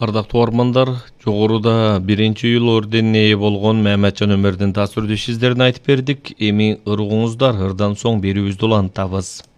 Ардактуу угармандар, жогоруда 1-июл орденине ээ болгон Мehmetcan Ömer'дин тасырдуу иштерин айтып бердик. Эми ыргууңуздар, ырдан соң берүүбүздү улантабыз.